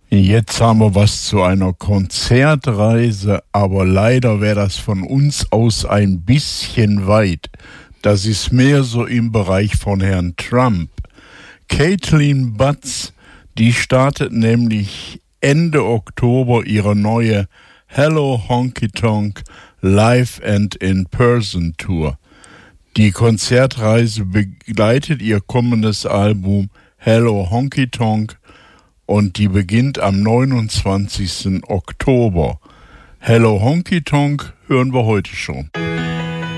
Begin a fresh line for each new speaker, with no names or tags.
Jetzt haben wir was zu einer Konzertreise, aber leider wäre das von uns aus ein bisschen weit. Das ist mehr so im Bereich von Herrn Trump. Caitlin Butts, die startet nämlich Ende Oktober ihre neue Hello Honky Tonk Live and in Person Tour. Die Konzertreise begleitet ihr kommendes Album Hello Honky Tonk und die beginnt am 29. Oktober. Hello Honky Tonk hören wir heute schon.